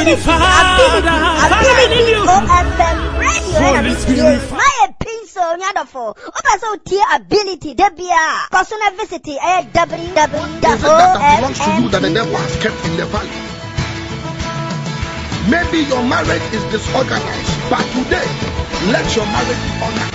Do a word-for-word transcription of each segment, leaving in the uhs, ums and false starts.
ability, ability, ability for F M radio and it's my pencil nyadofo. Opa so tie ability de bia. Personal visit at w w w dot o f belongs to you that the devil has kept in the valley. Maybe your marriage is disorganized, but today, let your marriage be organized.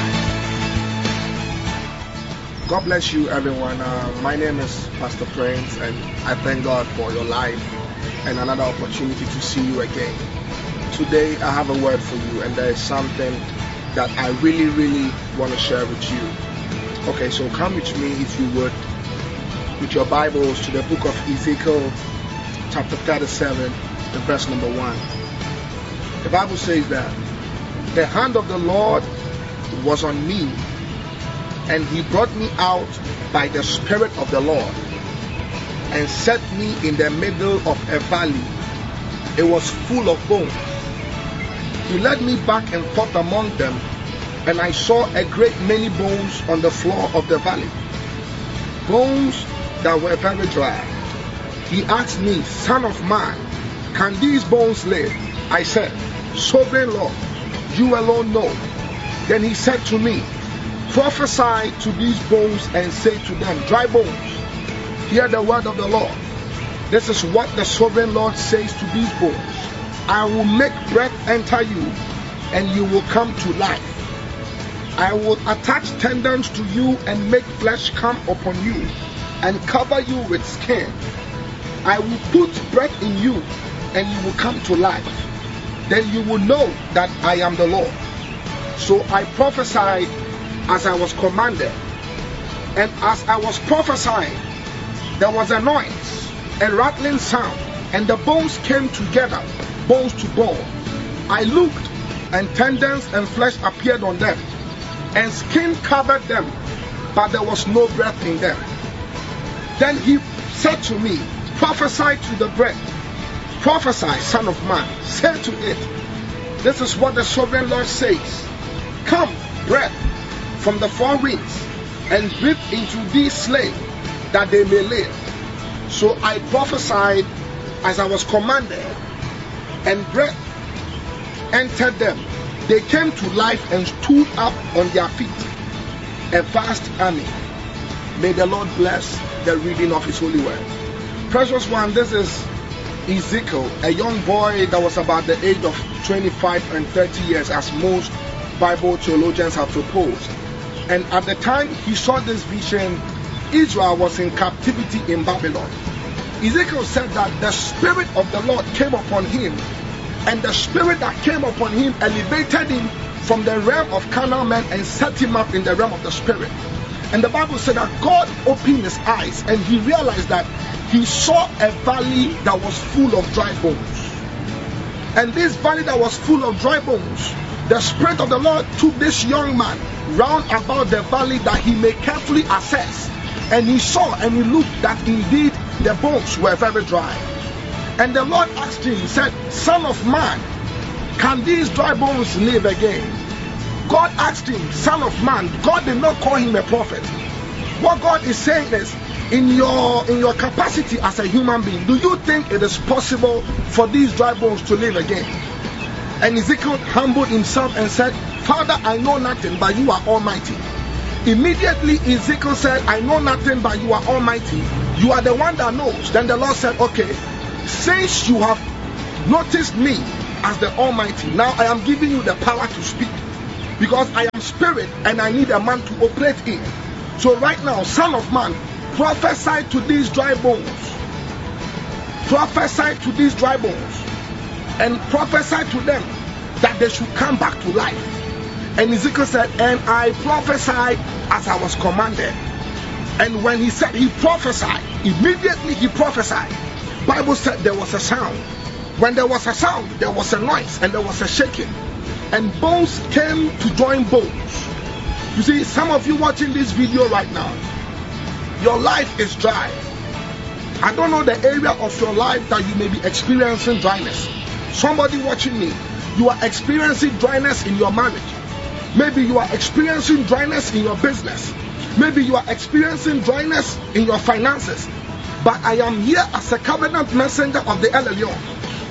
God bless you, everyone. Uh, my name is Pastor Prince, and I thank God for your life and another opportunity to see you again. Today, I have a word for you, and there is something that I really, really want to share with you. Okay, so come with me, if you would, with your Bibles to the book of Ezekiel, chapter thirty-seven, the verse number one. The Bible says that the hand of the Lord was on me, and he brought me out by the Spirit of the Lord and set me in the middle of a valley. It was full of bones. He led me back and forth among them, and I saw a great many bones on the floor of the valley, bones that were very dry. He asked me, Son of man, can these bones live? I said, Sovereign Lord, you alone know. Then he said to me, prophesy to these bones and say to them, dry bones, hear the word of the Lord. This is what the Sovereign Lord says to these bones. I will make breath enter you, and you will come to life. I will attach tendons to you and make flesh come upon you and cover you with skin. I will put breath in you, and you will come to life. Then you will know that I am the Lord. So I prophesied as I was commanded, and as I was prophesying, there was a noise, a rattling sound, and the bones came together, bones to bone. I looked, and tendons and flesh appeared on them, and skin covered them, but there was no breath in them. Then he said to me, prophesy to the breath. Prophesy, son of man, say to it, this is what the Sovereign Lord says. Come, breath, from the four winds, and breathe into these slain, that they may live. So I prophesied as I was commanded, and breath entered them. They came to life and stood up on their feet, a vast army. May the Lord bless the reading of his holy word. Precious one, this is Ezekiel, a young boy that was about the age of twenty-five and thirty years, as most Bible theologians have proposed. And at the time he saw this vision, Israel was in captivity in Babylon. Ezekiel said that the Spirit of the Lord came upon him, and the Spirit that came upon him elevated him from the realm of carnal men and set him up in the realm of the Spirit. And the Bible said that God opened his eyes, and he realized that he saw a valley that was full of dry bones. And this valley that was full of dry bones, the Spirit of the Lord took this young man round about the valley that he may carefully assess. And he saw and he looked that indeed the bones were very dry. And the Lord asked him, he said, Son of man, can these dry bones live again? God asked him, Son of man. God did not call him a prophet. What God is saying is, in your in your capacity as a human being, do you think it is possible for these dry bones to live again? And Ezekiel humbled himself and said, Father, I know nothing, but you are almighty. Immediately Ezekiel said, I know nothing, but you are almighty. You are the one that knows. Then the Lord said, okay, since you have noticed me as the Almighty, now I am giving you the power to speak, because I am spirit and I need a man to operate in. So right now, Son of man, prophesy to these dry bones. Prophesy to these dry bones. And prophesy to them that they should come back to life. And Ezekiel said, and I prophesied as I was commanded. And when he said he prophesied, immediately he prophesied. Bible said there was a sound. When there was a sound, there was a noise and there was a shaking. And bones came to join bones. You see, some of you watching this video right now, your life is dry. I don't know the area of your life that you may be experiencing dryness. Somebody watching me, you are experiencing dryness in your marriage. Maybe you are experiencing dryness in your business. Maybe you are experiencing dryness in your finances. But I am here as a covenant messenger of the El Elyon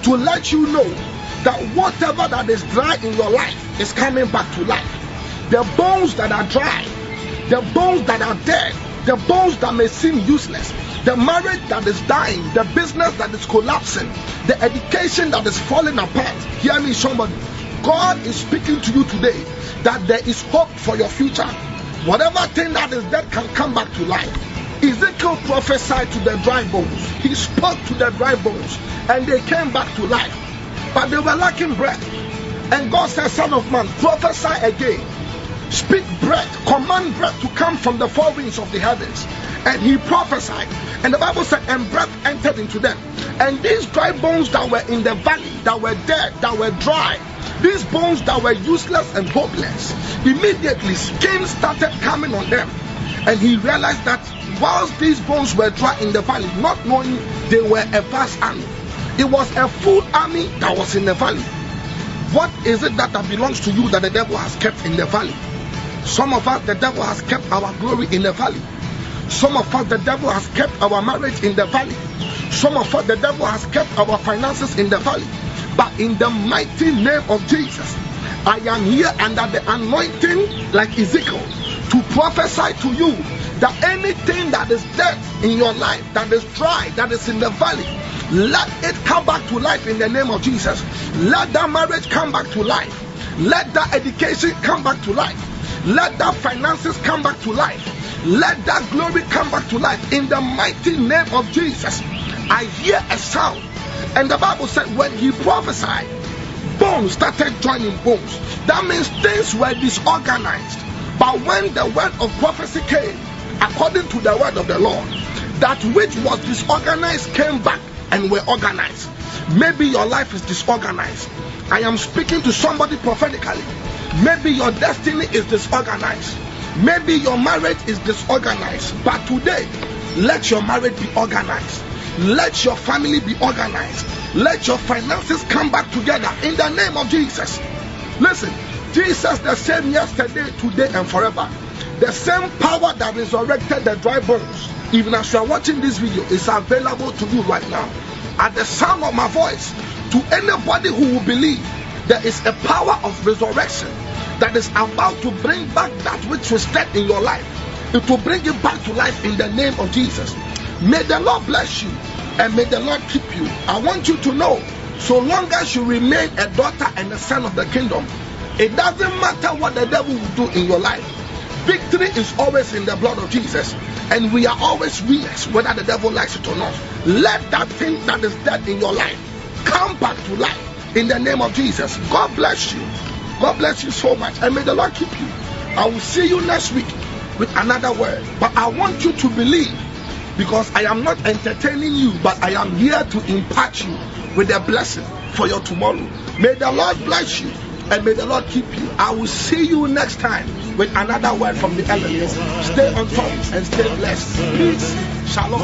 to let you know that whatever that is dry in your life is coming back to life. The bones that are dry, the bones that are dead, the bones that may seem useless, the marriage that is dying, the business that is collapsing, the education that is falling apart. Hear me, somebody. God is speaking to you today that there is hope for your future. Whatever thing that is dead can come back to life. Ezekiel prophesied to the dry bones. He spoke to the dry bones and they came back to life. But they were lacking breath. And God said, Son of man, prophesy again. Speak breath, command breath to come from the four winds of the heavens. And he prophesied. And the Bible said, and breath entered into them. And these dry bones that were in the valley, that were dead, that were dry, these bones that were useless and hopeless, immediately skin started coming on them. And he realized that whilst these bones were dry in the valley, not knowing they were a vast army, it was a full army that was in the valley. What is it that, that belongs to you that the devil has kept in the valley? Some of us, the devil has kept our glory in the valley. Some of us, the devil has kept our marriage in the valley. Some of us, the devil has kept our finances in the valley. But in the mighty name of Jesus, I am here under the anointing like Ezekiel to prophesy to you that anything that is dead in your life, that is dry, that is in the valley, let it come back to life in the name of Jesus. Let that marriage come back to life. Let that education come back to life. Let that finances come back to life. Let that glory come back to life in the mighty name of Jesus. I hear a sound, and the Bible said when he prophesied, bones started joining bones. That means things were disorganized. But when the word of prophecy came, according to the word of the Lord, that which was disorganized came back and were organized. Maybe your life is disorganized. I am speaking to somebody prophetically. Maybe your destiny is disorganized. Maybe your marriage is disorganized. But today, let your marriage be organized. Let your family be organized. Let your finances come back together in the name of Jesus. Listen, Jesus the same yesterday, today, and forever. The same power that resurrected the dry bones, even as you are watching this video, is available to you right now. At the sound of my voice, to anybody who will believe, there is a power of resurrection that is about to bring back that which was dead in your life. It will bring it back to life in the name of Jesus. May the Lord bless you and may the Lord keep you. I want you to know, so long as you remain a daughter and a son of the kingdom, it doesn't matter what the devil will do in your life. Victory is always in the blood of Jesus, and we are always winners, whether the devil likes it or not. Let that thing that is dead in your life come back to life in the name of Jesus. God bless you. God bless you so much, and may the Lord keep you. I will see you next week with another word, but I want you to believe, because I am not entertaining you, but I am here to impart you with a blessing for your tomorrow. May the Lord bless you and may the Lord keep you. I will see you next time with another word from the elements. Stay on top and stay blessed. Peace. Shalom.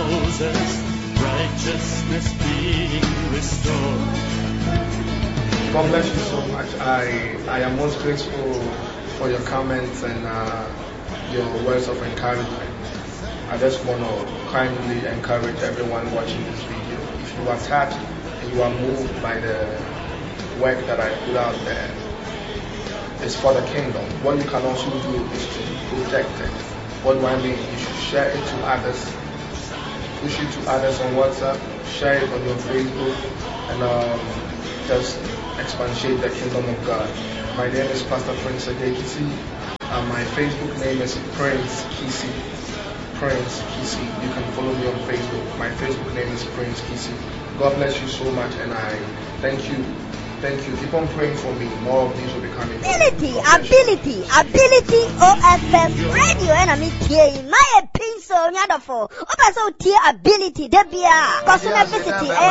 Righteousness being restored. God bless you so much. I, I am most grateful for your comments and uh, your words of encouragement. I just want to kindly encourage everyone watching this video. If you are touched and you are moved by the work that I put out there, it's for the kingdom. What you can also do is to protect it. What do I mean? You should share it to others. Push it to others on WhatsApp. Share it on your Facebook, and um, just expatiate the kingdom of God. My name is Pastor Prince Adekisi. Uh, my Facebook name is Prince Kisi. Prince Kisi. You can follow me on Facebook. My Facebook name is Prince Kisi. God bless you so much, and I thank you. Thank you. Keep on praying for me. More of these will be coming. Ability, ability, ability. O F M radio. And I'm here. My pencil, nyadafo. Opa so ability. Debia. Personal visiting.